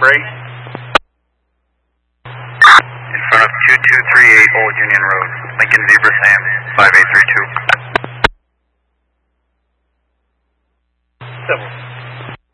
break. In front of 2238 Old Union Road, Lincoln Zebra Sam, 5832. 7.